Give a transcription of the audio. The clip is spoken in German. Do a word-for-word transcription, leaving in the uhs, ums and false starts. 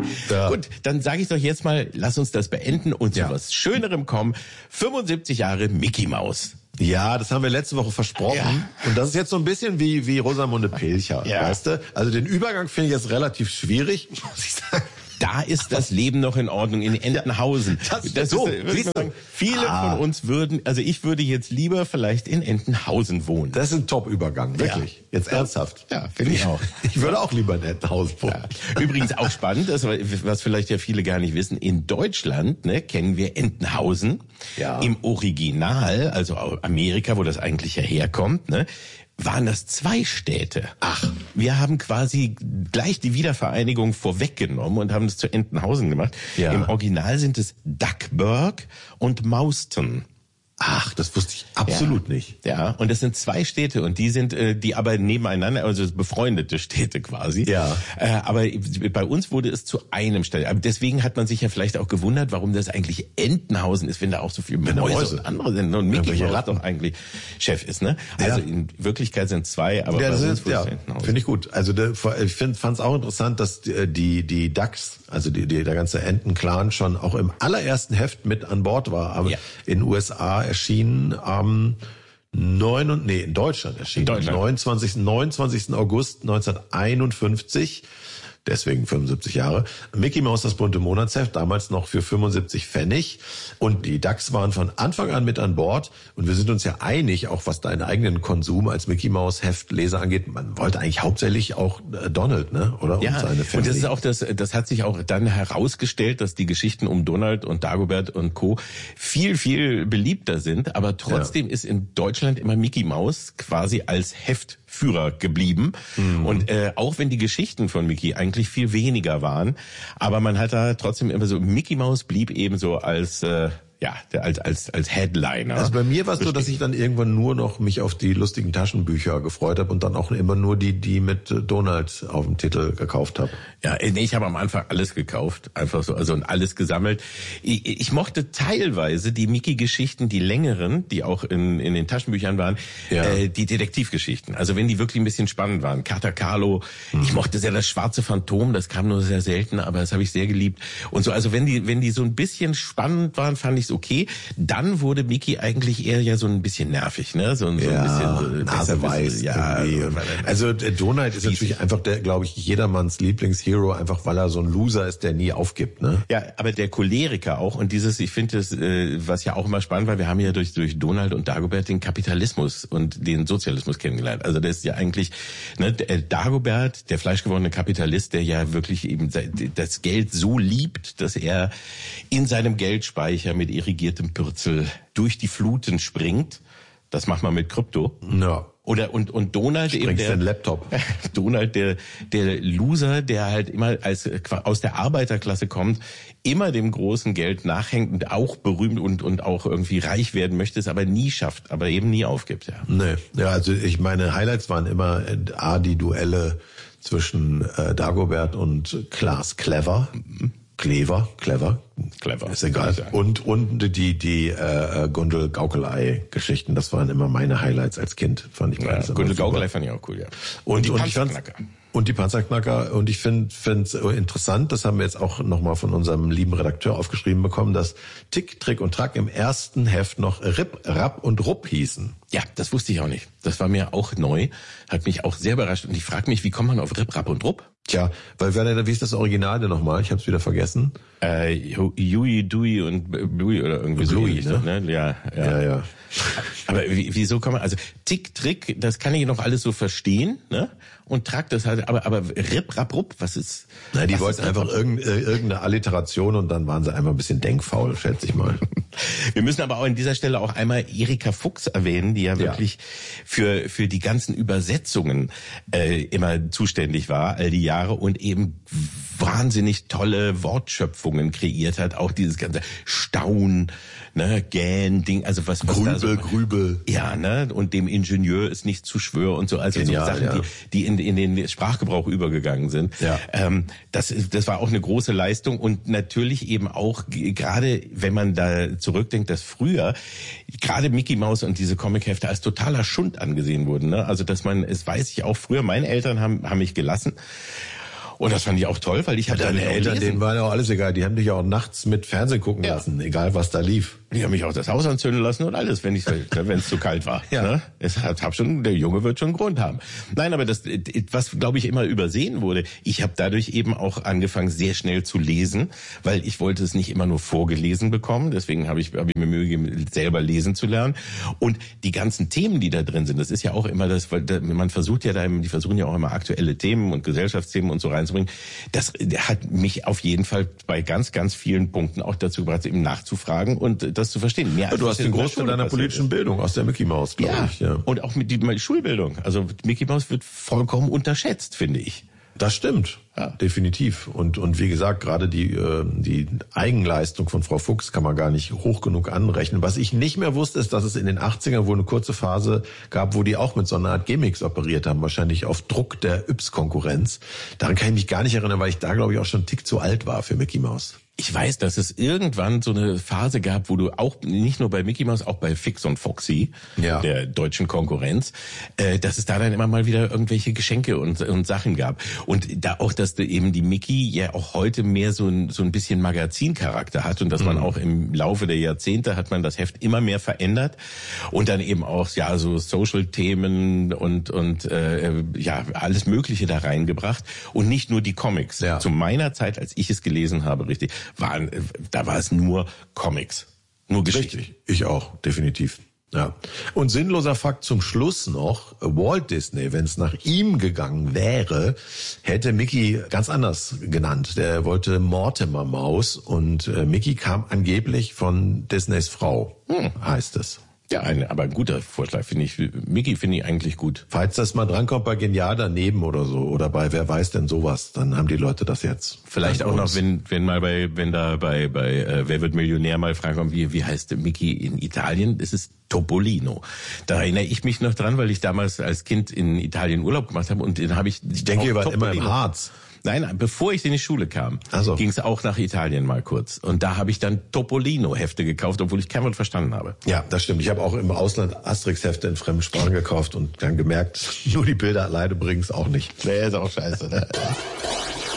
Ja. Gut, dann sage ich doch jetzt mal, lass uns das beenden und zu Ja. was Schönerem kommen. fünfundsiebzig Jahre Mickey Maus. Ja, das haben wir letzte Woche versprochen. Ja. Und das ist jetzt so ein bisschen wie, wie Rosamunde Pilcher, Ja. weißt du? Also den Übergang finde ich jetzt relativ schwierig, muss ich sagen. Da ist das Leben noch in Ordnung in Entenhausen. Das- so, ist, würde ich siehst du? sagen, viele Ah. von uns würden, also ich würde jetzt lieber vielleicht in Entenhausen wohnen. Das ist ein Top-Übergang, wirklich. Ja. Jetzt ernsthaft. Ja, finde ich auch. Ich würde auch lieber in Entenhausen wohnen. Ja. Übrigens auch spannend, das, was vielleicht ja viele gar nicht wissen, in Deutschland ne, kennen wir Entenhausen. Ja. Im Original, also Amerika, wo das eigentlich ja herkommt, ne, waren das zwei Städte. Ach. Wir haben quasi gleich die Wiedervereinigung vorweggenommen und haben es zu Entenhausen gemacht. Ja. Im Original sind es Duckburg und Mauston. Ach, das wusste ich absolut ja. nicht. Ja, und das sind zwei Städte und die sind, äh, die aber nebeneinander, also befreundete Städte quasi. Ja. Äh, aber bei uns wurde es zu einem Städte. Aber deswegen hat man sich ja vielleicht auch gewundert, warum das eigentlich Entenhausen ist, wenn da auch so viele Mäuse, Mäuse. und andere sind. Und Mickey Irgendwelche Mouse Ratten. doch eigentlich Chef ist, ne? Also Ja. in Wirklichkeit sind zwei, aber Ja, bei das uns ist, wurde ja, es Entenhausen. finde ich gut. Also der, ich fand es auch interessant, dass die, die, die Ducks, also die, die, der ganze Enten-Clan schon auch im allerersten Heft mit an Bord war. Aber Ja. in den U S A erschienen am neun und nee, in Deutschland erschienen. In Deutschland. neunundzwanzigsten neunundzwanzigsten August neunzehnhunderteinundfünfzig. Deswegen fünfundsiebzig Jahre. Mickey Mouse, das bunte Monatsheft, damals noch für fünfundsiebzig Pfennig. Und die Ducks waren von Anfang an mit an Bord. Und wir sind uns ja einig, auch was deinen eigenen Konsum als Mickey Mouse Heftleser angeht. Man wollte eigentlich hauptsächlich auch äh, Donald, ne? Oder? Ja, und seine und Family. das ist auch das, das hat sich auch dann herausgestellt, dass die Geschichten um Donald und Dagobert und Co. viel, viel beliebter sind, aber trotzdem ja. ist in Deutschland immer Mickey Mouse quasi als Heftführer geblieben. Mhm. Und äh, auch wenn die Geschichten von Mickey eigentlich viel weniger waren, aber man hat da trotzdem immer so, Mickey Mouse blieb eben so als äh, ja, als als als Headliner. Also bei mir war es so, dass ich dann irgendwann nur noch mich auf die lustigen Taschenbücher gefreut habe und dann auch immer nur die, die mit Donald auf dem Titel gekauft habe. Ja, nee, ich habe am Anfang alles gekauft, einfach so, also und alles gesammelt. Ich, ich mochte teilweise die Mickey-Geschichten, die längeren, die auch in in den Taschenbüchern waren, ja. äh, die Detektivgeschichten. Also wenn die wirklich ein bisschen spannend waren. Kater Carlo, mhm. ich mochte sehr das schwarze Phantom, das kam nur sehr selten, aber das habe ich sehr geliebt. Und so, also wenn die wenn die so ein bisschen spannend waren, fand ich okay. Dann wurde Mickey eigentlich eher ja so ein bisschen nervig, ne? So, so ja, ein bisschen so naseweiß. Ja, also der Donald ist natürlich einfach der, glaube ich, jedermanns Lieblingshero, einfach weil er so ein Loser ist, der nie aufgibt, ne? Ja, aber der Choleriker auch und dieses, ich finde das, was ja auch immer spannend war, wir haben ja durch durch Donald und Dagobert den Kapitalismus und den Sozialismus kennengelernt. Also das ist ja eigentlich, ne, Dagobert, der fleischgewordene Kapitalist, der ja wirklich eben das Geld so liebt, dass er in seinem Geldspeicher mit irrigiertem Pürzel durch die Fluten springt. Das macht man mit Krypto. Ja. Oder und und Donald Springst eben der den Laptop. Donald der der Loser, der halt immer als aus der Arbeiterklasse kommt, immer dem großen Geld nachhängt und auch berühmt und und auch irgendwie reich werden möchte, es aber nie schafft, aber eben nie aufgibt, ja. Nee, ja, also ich meine Highlights waren immer A die Duelle zwischen äh, Dagobert und Klaas Clever. Mhm. Clever, clever, clever, ist egal. Und und die die äh, Gundel Gaukelei Geschichten, das waren immer meine Highlights als Kind, fand ich. Ja, Gundel Gaukelei fand ich auch cool, ja. Und, und die und Panzerknacker. Und die Panzerknacker. Und ich finde es interessant, das haben wir jetzt auch nochmal von unserem lieben Redakteur aufgeschrieben bekommen, dass Tick, Trick und Track im ersten Heft noch Rip, Rapp und Rupp hießen. Ja, das wusste ich auch nicht. Das war mir auch neu, hat mich auch sehr überrascht. Und ich frage mich, wie kommt man auf Rip, Rapp und Rupp? Tja, weil wie ist das Original denn nochmal? Ich habe es wieder vergessen. Äh, Yui, Dui und Bluey oder irgendwie so. Bluey, ne? ne? Ja, ja, ja. ja. Aber wieso kann man, also Tick, Trick, das kann ich noch alles so verstehen, ne? Und Track, das halt, aber aber Rip, Rapp, Rupp, was ist? Na, die wollten einfach irgendeine, irgendeine Alliteration und dann waren sie einfach ein bisschen denkfaul, schätze ich mal. Wir müssen aber auch an dieser Stelle auch einmal Erika Fuchs erwähnen, die ja wirklich ja. für für die ganzen Übersetzungen äh, immer zuständig war, all die Jahre und eben wahnsinnig tolle Wortschöpfungen kreiert hat, auch dieses ganze Staun, ne, Gähn, Ding, also was was Grübel, da so, Grübel. Ja, ne, und dem Ingenieur ist nicht zu schwör und so, also Genial, so Sachen, ja. die die in, in den Sprachgebrauch übergegangen sind. Ja. Ähm, das das war auch eine große Leistung und natürlich eben auch gerade wenn man da zurückdenkt, dass früher gerade Mickey Mouse und diese Comichefte als totaler Schund angesehen wurden, ne? Also dass man, es weiß ich auch früher, meine Eltern haben haben mich gelassen. Und das fand ich auch toll, weil ich hatte Deine Eltern, denen war ja auch alles egal. Die haben dich ja auch nachts mit Fernsehen gucken ja. lassen, egal was da lief. Die haben mich auch das Haus anzünden lassen und alles, wenn ich, wenn es zu kalt war. Ja. Ne? Es hat, hab schon, der Junge wird schon einen Grund haben. Nein, aber das, was glaube ich immer übersehen wurde, ich habe dadurch eben auch angefangen, sehr schnell zu lesen, weil ich wollte es nicht immer nur vorgelesen bekommen. Deswegen habe ich, hab ich mir Mühe gegeben, selber lesen zu lernen. Und die ganzen Themen, die da drin sind, das ist ja auch immer das, weil man versucht ja da, die versuchen ja auch immer aktuelle Themen und Gesellschaftsthemen und so reinzubringen. Das hat mich auf jeden Fall bei ganz, ganz vielen Punkten auch dazu gebracht, eben nachzufragen und das zu verstehen. Mehr Ja, du hast den Großteil deiner politischen Bildung aus der Mickey Mouse, glaube ja. ich. Ja, und auch mit die Schulbildung. Also Mickey Mouse wird vollkommen unterschätzt, finde ich. Das stimmt, ja. Definitiv. Und und wie gesagt, gerade die äh, die Eigenleistung von Frau Fuchs kann man gar nicht hoch genug anrechnen. Was ich nicht mehr wusste, ist, dass es in den achtzigern wohl eine kurze Phase gab, wo die auch mit so einer Art Gimmicks operiert haben, wahrscheinlich auf Druck der Yps-Konkurrenz. Daran kann ich mich gar nicht erinnern, weil ich da, glaube ich, auch schon einen Tick zu alt war für Mickey Mouse. Ich weiß, dass es irgendwann so eine Phase gab, wo du auch nicht nur bei Mickey Mouse, auch bei Fix und Foxy, ja. der deutschen Konkurrenz, äh, dass es da dann immer mal wieder irgendwelche Geschenke und, und Sachen gab. Und da auch, dass eben die Mickey ja auch heute mehr so ein, so ein bisschen Magazincharakter hat und dass man auch im Laufe der Jahrzehnte hat man das Heft immer mehr verändert und dann eben auch ja so Social-Themen und und äh, ja alles Mögliche da reingebracht und nicht nur die Comics. Ja. Zu meiner Zeit, als ich es gelesen habe, richtig, waren, da war es nur Comics, nur Geschichten. Richtig, ich auch, definitiv. Ja. Und sinnloser Fakt zum Schluss noch, Walt Disney, wenn es nach ihm gegangen wäre, hätte Mickey ganz anders genannt. Der wollte Mortimer Maus und äh, Mickey kam angeblich von Disneys Frau, hm. heißt es. Ja, ein, aber ein guter Vorschlag, finde ich. Mickey finde ich eigentlich gut. Falls das mal drankommt bei Genial daneben oder so, oder bei Wer weiß denn sowas, dann haben die Leute das jetzt. Vielleicht auch noch, wenn wenn mal bei, wenn da bei bei äh, Wer wird Millionär mal fragen kommt, wie wie heißt Mickey in Italien? Das ist Topolino. Da erinnere ich mich noch dran, weil ich damals als Kind in Italien Urlaub gemacht habe und den habe ich. Ich denke, ihr wart immer im Harz. Nein, bevor ich in die Schule kam, so. ging es auch nach Italien mal kurz. Und da habe ich dann Topolino-Hefte gekauft, obwohl ich kein Wort verstanden habe. Ja, das stimmt. Ich habe auch im Ausland Asterix-Hefte in fremden Sprachen gekauft und dann gemerkt, nur die Bilder alleine bringen es auch nicht. Nee, ist auch scheiße. Ne?